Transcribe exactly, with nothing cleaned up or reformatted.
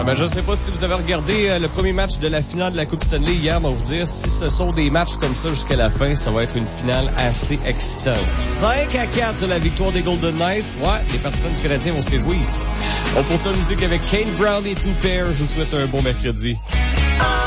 Ah ben, je ne sais pas si vous avez regardé euh, le premier match de la finale de la Coupe Stanley hier, mais on va vous dire, si ce sont des matchs comme ça jusqu'à la fin, ça va être une finale assez excitante. cinq à quatre, la victoire des Golden Knights. Ouais, les partisans du Canadien vont se réjouir. On poursuit la musique avec Kane Brown et Two Pair. Je vous souhaite un bon mercredi.